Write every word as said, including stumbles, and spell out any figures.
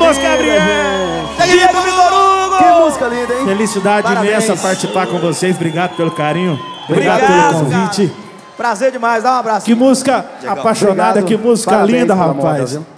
Vamos, Gabriel! Que música linda, hein? Felicidade Parabéns. imensa participar com vocês. Obrigado pelo carinho. Obrigado, Obrigado, pelo convite. cara. Prazer demais, dá um abraço. Que música apaixonada, Obrigado. que música Parabéns linda, pela moda, rapaz. viu?